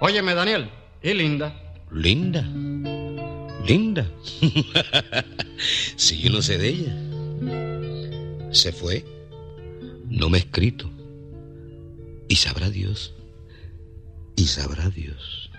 Óyeme, Daniel, ¿y Linda? ¿Linda? ¿Linda? Si yo no sé de ella. Se fue. No me ha escrito. Y sabrá Dios.